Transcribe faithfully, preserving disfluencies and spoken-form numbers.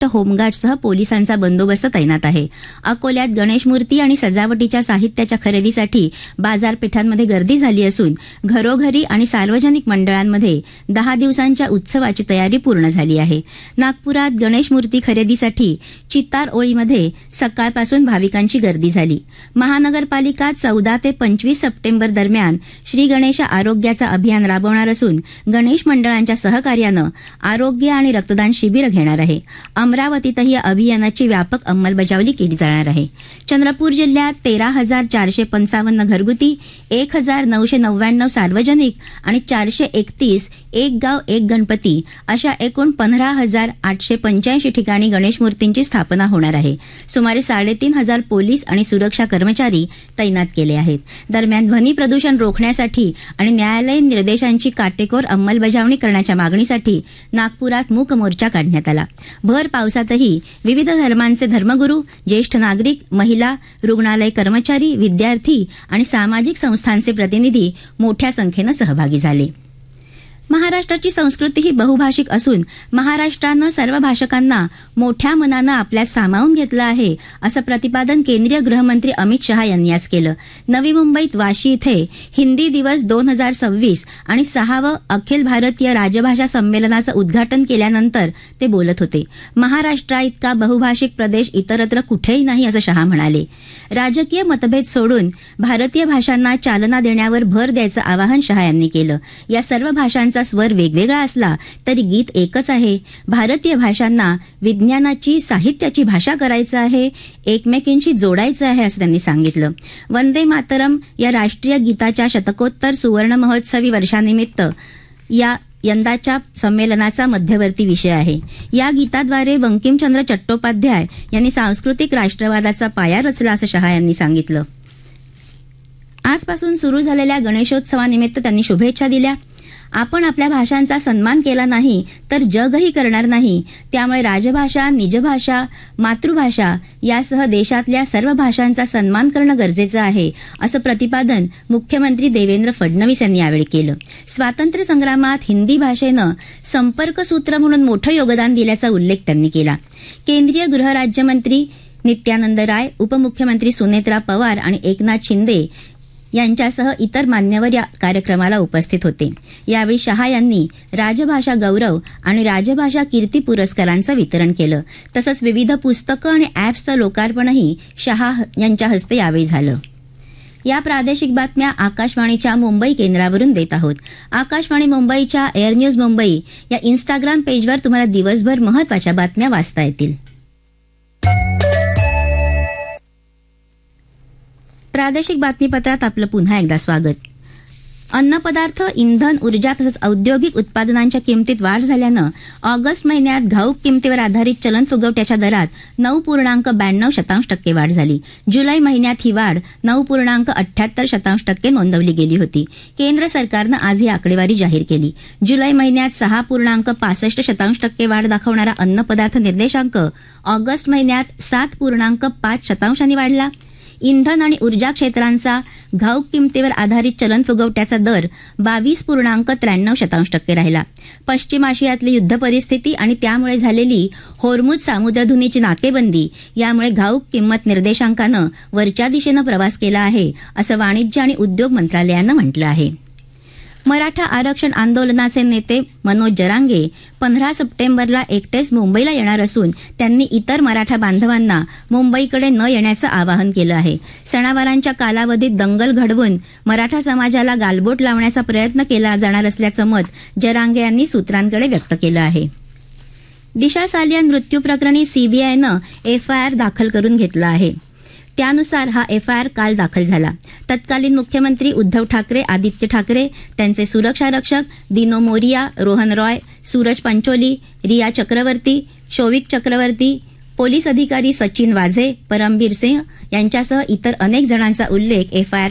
होमगार्डसह पोलिसांचा बंदोबस्त तैनात आहे. अकोल्यात गणेश मूर्ती आणि सजावटीच्या साहित्याच्या खरेदीसाठी बाजारपेठांमध्ये गर्दी झाली असून घरोघरी आणि सार्वजनिक मंडळांमध्ये दहा दिवसांच्या उत्सवाची तयारी पूर्ण झाली आहे. नागपुरात गणेश मूर्ती खरेदीसाठी चित्तार ओळीमध्ये सकाळपासून भाविकांची गर्दी झाली. महानगरपालिका चौदा ते पंचवीस सप्टेंबर दरम्यान श्री गणेश आरोग्याचा अभियान राबवणार असून गणेश मंडळांच्या सहकार्यानं आरोग्य आणि रक्तदान शिबिर घेणार आहे. अमरावतीतही या अभियानाची व्यापक अंमलबजावणी केली जाणार आहे. चंद्रपूर जिल्ह्यात तेरा हजार चारशे पंचावन्न घरगुती, एक हजार नऊशे नव्याण्णव सार्वजनिक आणि चारशे एकतीस एक गाव एक गणपती अशा एकूण पंधरा हजार आठशे पंच्याऐंशी ठिकाणी गणेश मूर्तींची स्थापना होणार आहे. सुमारे साडेतीन हजार पोलीस आणि सुरक्षा कर्मचारी तैनात केले आहेत. दरम्यान ध्वनी प्रदूषण रोखण्यासाठी आणि न्यायालयीन निर्देशांची काटेकोर अंमलबजावणी करण्याच्या मागणीसाठी नागपुरात मूक मोर्चा काढण्यात आला. भर पावसातही विविध धर्मांचे धर्मगुरू, ज्येष्ठ नागरिक, महिला, रुग्णालय कर्मचारी, विद्यार्थी आणि सामाजिक संस्थांचे प्रतिनिधी मोठ्या संख्येनं सहभागी झाले. महाराष्ट्राची संस्कृती ही बहुभाषिक असून महाराष्ट्रानं सर्व भाषकांना मोठ्या मनानं आपल्यात सामावून घेतलं आहे असं प्रतिपादन केंद्रीय गृहमंत्री अमित शहा यांनी आज केलं. नवी मुंबईत वाशी इथे हिंदी दिवस दोन हजार सव्वीस आणि सहावं अखिल भारतीय राजभाषा संमेलनाचं उद्घाटन केल्यानंतर ते बोलत होते. महाराष्ट्राइतका बहुभाषिक प्रदेश इतरत्र कुठेही नाही असं शहा म्हणाले. राजकीय मतभेद सोडून भारतीय भाषांना चालना देण्यावर भर द्यायचं आवाहन शहा यांनी केलं. या सर्व भाषांचा स्वर वेगवेगळा असला तरी गीत एकच आहे. भारतीय भाषांना विज्ञानाची, साहित्याची भाषा करायचं आहे, एकमेकींशी जोडायचं आहे असं त्यांनी सांगितलं. वंदे मातरम या राष्ट्रीय गीताच्या शतकोत्तर सुवर्ण महोत्सवी वर्षानिमित्त या यंदाच्या संमेलनाचा मध्यवर्ती विषय आहे. या गीताद्वारे बंकिमचंद्र चट्टोपाध्याय यांनी सांस्कृतिक राष्ट्रवादाचा पाया रचला असं शहा यांनी सांगितलं. आजपासून सुरू झालेल्या गणेशोत्सवानिमित्त त्यांनी शुभेच्छा दिल्या. आपण आपल्या भाषांचा सन्मान केला नाही तर जगही करणार नाही. त्यामुळे राजभाषा, निजभाषा, मातृभाषा यासह देशातल्या सर्व भाषांचा सन्मान करणं गरजेचं आहे असं प्रतिपादन मुख्यमंत्री देवेंद्र फडणवीस यांनी यावेळी केलं. स्वातंत्र्य संग्रामात हिंदी भाषेनं संपर्कसूत्र म्हणून मोठं योगदान दिल्याचा उल्लेख त्यांनी केला. केंद्रीय गृहराज्यमंत्री नित्यानंद राय, उपमुख्यमंत्री सुनेत्रा पवार आणि एकनाथ शिंदे यांच्यासह इतर मान्यवर या कार्यक्रमाला उपस्थित होते. यावेळी शहा यांनी राजभाषा गौरव आणि राजभाषा कीर्ती पुरस्कारांचं वितरण केलं. तसंच विविध पुस्तकं आणि ॲप्सचं लोकार्पणही शहा यांच्या हस्ते यावेळी झालं. या प्रादेशिक बातम्या आकाशवाणीच्या मुंबई केंद्रावरून देत आहोत. आकाशवाणी मुंबईच्या एअर न्यूज मुंबई या इन्स्टाग्राम पेजवर तुम्हाला दिवसभर महत्त्वाच्या बातम्या वाचता येतील. प्रादेशिक बातमीपत्रात आपलं पुन्हा एकदा स्वागत. अन्नपदार्थ, इंधन, ऊर्जा तसंच औद्योगिक उत्पादनांच्या किमतीत वाढ झाल्यानं ऑगस्ट महिन्यात घाऊक किमतीवर आधारित चलन फुगवट्याच्या दरात नऊ पूर्णांक ब्याण्णव शतांश टक्के वाढ झाली. जुलै महिन्यात ही वाढ नऊ पूर्णांक अठ्ठ्याहत्तर शतांश टक्के नोंदवली गेली होती. केंद्र सरकारनं आज ही आकडेवारी जाहीर केली. जुलै महिन्यात सहा पूर्णांक पासष्ट शतांश टक्के वाढ दाखवणारा अन्नपदार्थ निर्देशांक ऑगस्ट महिन्यात सात पूर्णांक पाच शतांशांनी वाढला. इंधन आणि ऊर्जा क्षेत्रांचा घाऊक किमतीवर आधारित चलन फुगवट्याचा दर बावीस पूर्णांक त्र्याण्णव शतांश टक्के राहिला. पश्चिम आशियातली युद्ध परिस्थिती आणि त्यामुळे झालेली होर्मुझ सामुद्रधुनीची नाकेबंदी यामुळे घाऊक किंमत निर्देशांकानं वरच्या दिशेनं प्रवास केला आहे असं वाणिज्य आणि उद्योग मंत्रालयानं म्हटलं आहे. मराठा आरक्षण आंदोलनाचे नेते मनोज जरांगे पंधरा सप्टेंबरला एकटेच मुंबईला येणार असून त्यांनी इतर मराठा बांधवांना मुंबईकडे न येण्याचं आवाहन केलं आहे. सणावारांच्या कालावधीत दंगल घडवून मराठा समाजाला गालबोट लावण्याचा प्रयत्न केला जाणार असल्याचं मत जरांगे यांनी सूत्रांकडे व्यक्त केलं आहे. दिशा सालियन मृत्यू प्रकरणी सीबीआयनं एफआयआर दाखल करून घेतला आहे. त्यानुसार हा एफआयआर काल दाखल झाला. तत्कालीन मुख्यमंत्री उद्धव ठाकरे, आदित्य ठाकरे, त्यांचे सुरक्षा रक्षक दिनो मोरिया, रोहन रॉय, सूरज पंचोली, रिया चक्रवर्ती, शोविक चक्रवर्ती, पोलीस अधिकारी सचिन वाझे, परमबीर सिंह यांच्यासह इतर अनेक जणांचा उल्लेख एफआयआर